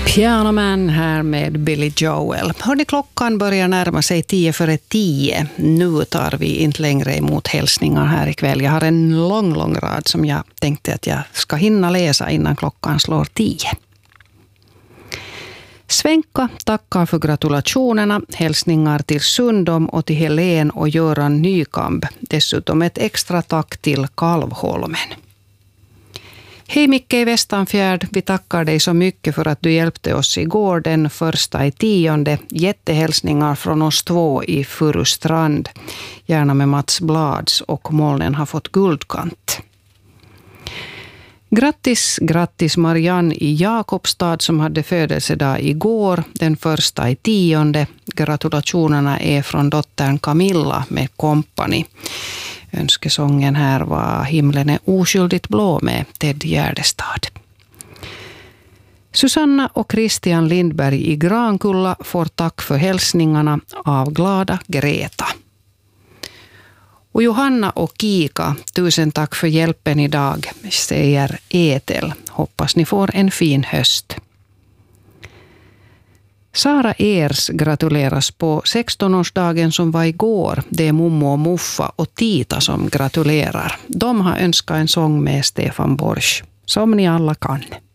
Piano Man här med Billy Joel. Hörde, klockan börjar närma sig 10:10. Nu tar vi inte längre emot hälsningar här ikväll. Jag har en lång rad som jag tänkte att jag ska hinna läsa innan klockan slår 10. Svenka tackar för gratulationerna, hälsningar till Sundom och till Helen och Göran Nykamp. Dessutom ett extra tack till Kalvholmen. Hej Micke i Västanfjärd, vi tackar dig så mycket för att du hjälpte oss igår den 1/10. Jättehälsningar från oss 2 i Furustrand. Gärna med Mats Blads och molnen har fått guldkant. Grattis Marianne i Jakobstad som hade födelsedag igår den 1/10. Gratulationerna är från dottern Camilla med kompani. Önskesången här var Himlen är oskyldigt blå med Ted Gärdestad. Susanna och Christian Lindberg i Grankulla får tack för hälsningarna av glada Greta. Och Johanna och Kika, tusen tack för hjälpen idag, säger Etel. Hoppas ni får en fin höst. Sara Ers gratuleras på 16-årsdagen som var igår. Det är Mommo och Muffa och Tita som gratulerar. De har önskat en sång med Stefan Borsch, som ni alla kan.